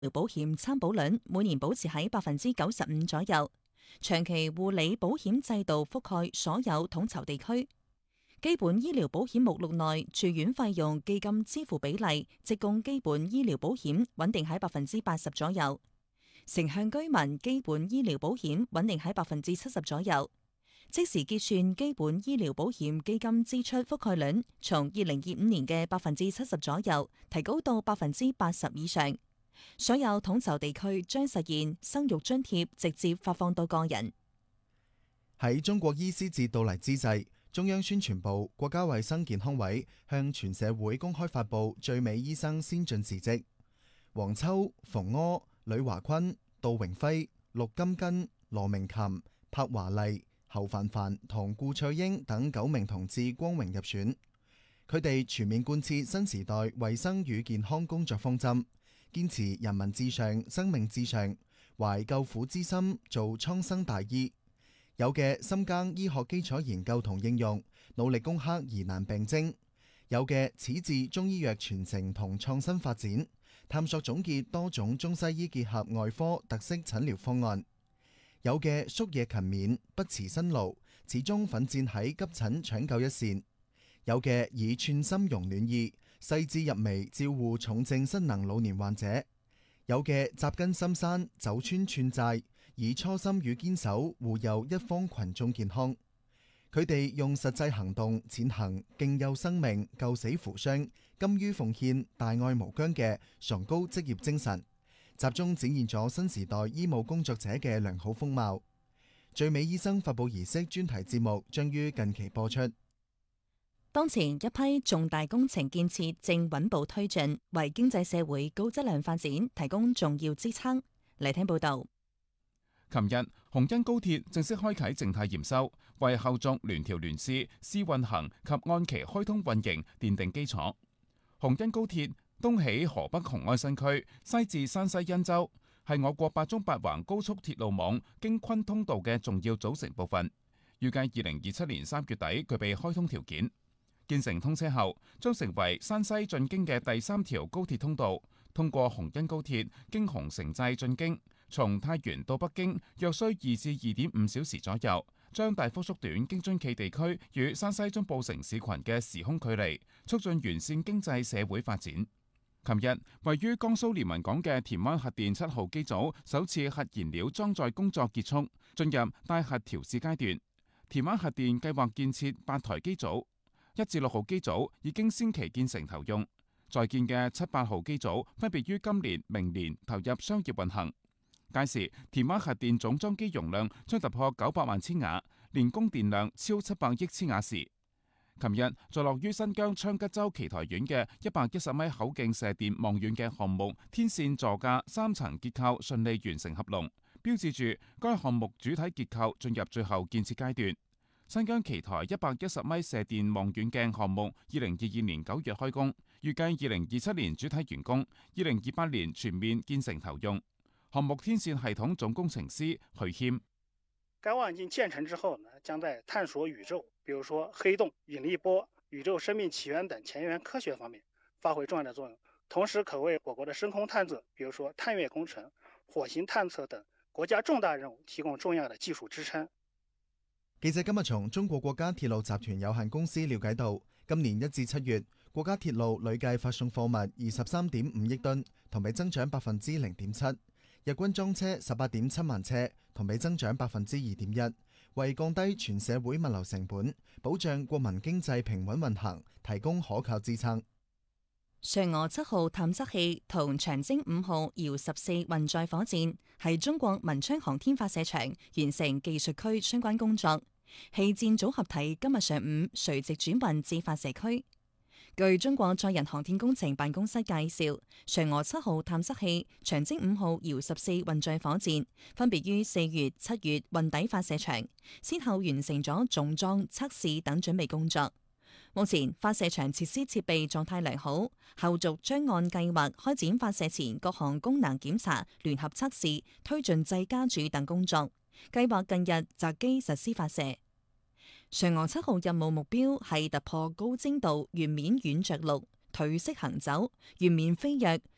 保險參保率每年保持喺95%左右，長期護理保險制度覆蓋所有統籌地區。基本醫療保險目錄內住院費用基金支付比例，即供基本醫療保險穩定喺80%左右，城鄉居民基本醫療保險穩定喺70%左右。即時結算基本醫療保險基金支出覆蓋率從2025年嘅70%左右提高到80%以上。所有統籌地區將實現生育津貼直接發放到個人。 喺中國醫師節到嚟之際，中央宣傳部、國家衛生健康委向全社會公開發布最美醫生先進事蹟。黃秋、馮柯、呂華坤、杜榮輝、陸金根、羅明琴、柏華麗、侯凡凡同顧翠英等9名同志光榮入選。佢哋全面貫徹新時代衛生與健康工作方針，堅持人民至上、生命至上，懷救苦之心做蒼生大醫。有嘅深耕醫學基礎研究同應用，努力攻克疑難病徵；有嘅始置中醫藥傳承同創新發展，探索總結多種中西醫結合外科特色診療方案；有嘅夙夜勤勉，不辭辛勞，始終奮戰喺急診搶救一線；有嘅以寸心融暖意，細緻入微照護重症失能老年患者；有嘅扎根深山，走穿串寨，以初心與堅守護佑一方群眾健康。佢哋用實際行動踐行敬佑生命、救死扶傷、甘於奉獻、大愛無疆嘅崇高職業精神，集中展現咗新時代醫務工作者嘅良好風貌。最美醫生發佈儀式專題節目將於近期播出。 當前一批重大工程建設正穩步推進，為經濟社會高質量發展提供重要支撐。嚟聽報道。 琴日，紅茵高鐵正式開啟靜態驗收，為後續聯調聯試、試運行及按期開通運營奠定基礎。紅茵高鐵東起河北雄安新區，西至山西忻州，係我國8縱8橫高速鐵路網京昆通道嘅重要組成部分。預計2027年3月底具備開通條件。建成通車後，將成為山西進京嘅第3條高鐵通道。通過紅茵高鐵經洪城寨進京，從太原到北京約需2至2.5小時左右，將大幅縮短京津冀地區與山西中部城市群嘅時空距離，促進完善經濟社會發展。琴日，位於江蘇連雲港嘅田灣核電7號機組首次核燃料裝載工作結束，進入待核調試階段。田灣核電計劃建設8台機組，1至6號機組已經先期建成投用。在建嘅7、8號機組分別於今年、明年投入商業運行。屆時，田灣核電總裝機容量將突破900萬千瓦，年供電量超700億千瓦時。琴日，坐落於新疆昌吉州奇台縣嘅110米口徑射電望遠鏡項目天線座架3層結構順利完成合龍，標誌住該項目主體結構進入最後建設階段。新疆奇台110米射電望遠鏡項目2022年9月開工，預計2027年主體完工，2028年全面建成投用。項目天線系統總工程師許謙： 該望遠鏡建成之後呢，將在探索宇宙，比如說黑洞、引力波、宇宙生命起源等前沿科學方面發揮重要的作用，同時可為我國的深空探測，比如說探月工程、火星探測等國家重大任務提供重要的技術支撐。 記者今日從中國國家鐵路集團有限公司了解到，今年1至7月，國家鐵路累計發送貨物23.5億噸，同比增長0.7%；日均裝車18.7萬車，同比增長2.1%，為降低全社會物流成本、保障國民經濟平穩運行提供可靠支撐。 嫦娥7號探測器同長征5號遙14運載火箭係中國文昌航天發射場完成技術區相關工作，氣箭組合體今日上午垂直轉運至發射區。據中國載人航天工程辦公室介紹，嫦娥7號探測器、長征5號遙14運載火箭分別於4月、7月運抵發射場，先後完成咗重裝、測試等準備工作。目前發射場設施設備狀態良好，後續將按計劃開展發射前各項功能檢查、聯合測試、推進製加注等工作。計劃近日擇機實施發射。嫦娥7號任務目標係突破高精度月面軟着陸、腿式行走、月面飛躍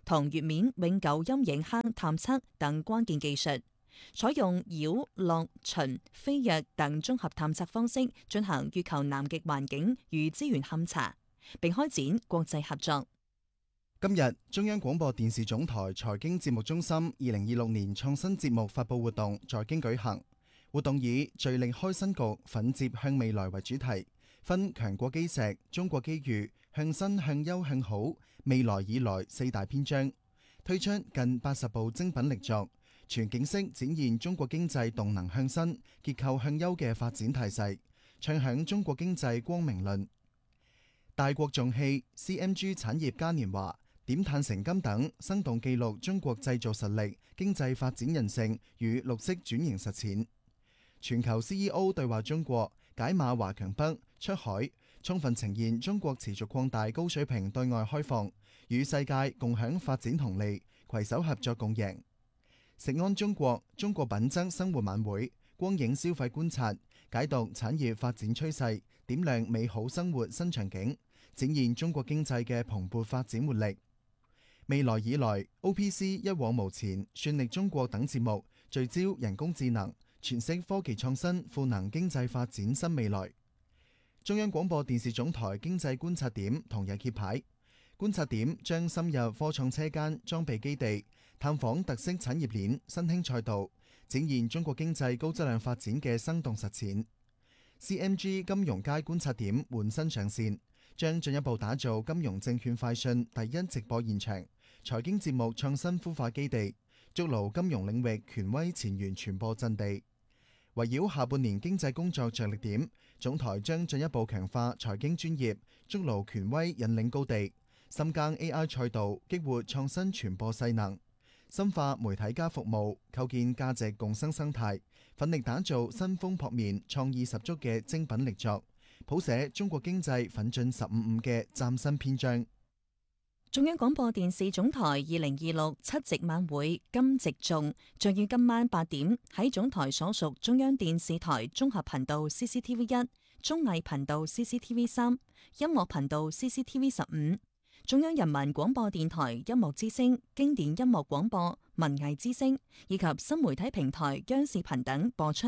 同月面永久陰影坑探測等關鍵技術，採用繞、落、巡、飛躍等綜合探測方式進行月球南極環境與資源勘查，並開展國際合作。 今日中央廣播電視總台財經節目中心2026年創新節目發佈活動在京舉行，活動以聚力開新局、奮捷向未來為主題，分強國基石、中國機遇、向新向優向好、未來以來4大篇章，推出近80部精品力作，全景式展現中國經濟動能向新、結構向優嘅發展態勢，唱響中國經濟光明論。大國重器、CMG 產業嘉年華、點碳成金等，生動記錄中國製造實力、經濟發展韌性與綠色轉型實踐。全球 CEO 對話中國，解碼華強北、出海，充分呈現中國持續擴大高水平對外開放，與世界共享發展紅利，攜手合作共贏。食安中國、中國品質生活晚會，光影消費觀察，解讀產業發展趨勢，點亮美好生活新場景，展現中國經濟嘅蓬勃發展活力。未來以來 OPC 一往無前、算力中國等節目聚焦人工智能，詮釋科技創新賦能經濟發展新未來。中央廣播電視總台經濟觀察點同日揭牌，觀察點將深入科創車間裝備基地，探訪特色產業鏈新興賽道，展現中國經濟高質量發展嘅生動實踐。CMG 金融街觀察點換新上線，將進一步打造金融證券快訊第一直播現場、財經節目創新孵化基地，築牢金融領域權威前沿傳播陣地。圍繞下半年經濟工作着力點，總台將進一步強化財經專業，築牢權威引領高地，深耕 AI 賽道，激活創新傳播勢能，深化媒體加服務，構建價值共生生態，奮力打造新風撲面、創意十足嘅精品力作，譜寫中國經濟奮進15.5嘅嶄新篇章。 中央廣播電視總台2026七夕晚會金夕頌將於今晚8點喺總台所屬中央電視台綜合頻道 CCTV1、綜藝頻道 CCTV3、音樂頻道 CCTV15、中央人民廣播電台音樂之聲、經典音樂廣播、文藝之聲以及新媒體平台央視頻等播出。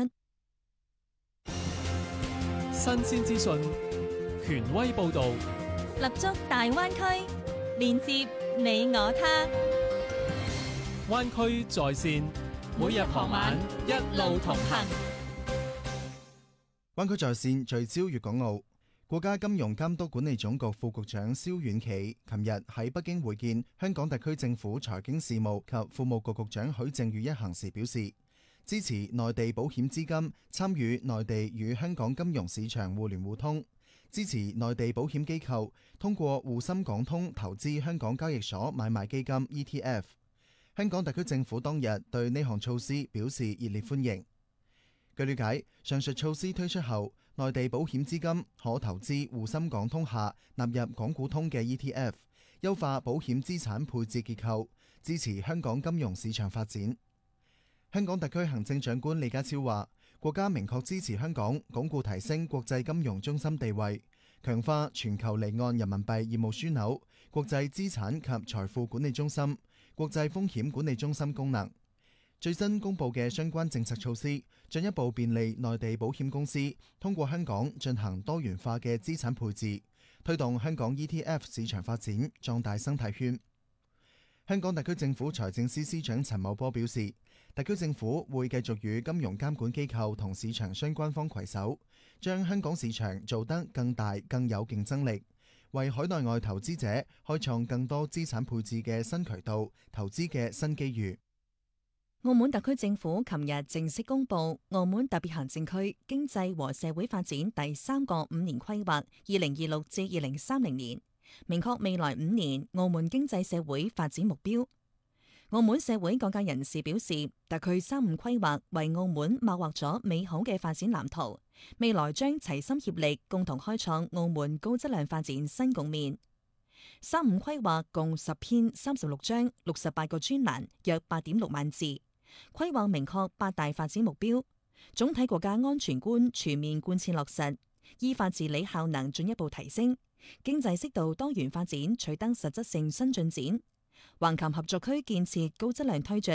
新鮮資訊，權威報導， 立足大灣區，連接你我他。 灣區在線，每日傍晚一路同行。 灣區在線聚焦粵港澳。國家金融監督管理總局副局長蕭遠琪琴日喺北京會見香港特區政府財經事務及庫務局局長許正宇一行時表示，支持內地保險資金參與內地與香港金融市場互聯互通，支持內地保險機構通過滬深港通投資香港交易所買賣基金 ETF。香港特區政府當日對呢項措施表示熱烈歡迎。據了解，上述措施推出後，內地保險資金可投資滬深港通下納入港股通嘅 ETF， 優化保險資產配置結構，支持香港金融市場發展。香港特區行政長官李家超話，國家明確支持香港鞏固提升國際金融中心地位，強化全球離岸人民幣業務樞紐、國際資產及財富管理中心、國際風險管理中心功能。最新公布嘅相關政策措施，進一步便利內地保險公司通過香港進行多元化嘅資產配置，推動香港 ETF 市場發展，壯大生態圈。香港特區政府財政司司長陳茂波表示，特區政府會繼續與金融監管機構同市場相關方攜手，將香港市場做得更大、更有競爭力，為海內外投資者開創更多資產配置嘅新渠道、投資嘅新機遇。 澳門特區政府琴日正式公布澳門特別行政區經濟和社會發展第3個5年規劃2026至2030年，明確未來5年澳門經濟社會發展目標。澳門社會各界人士表示，特區3.5規劃為澳門擘劃咗美好嘅發展藍圖，未來將齊心協力，共同開創澳門高質量發展新局面。3.5規劃共10篇36章68個專欄，約8.6萬字。規劃明確8大發展目標，總體國家安全觀全面貫徹落實，依法治理效能進一步提升，經濟適度多元發展取得實質性新進展。 橫琴合作區建設高質量推進。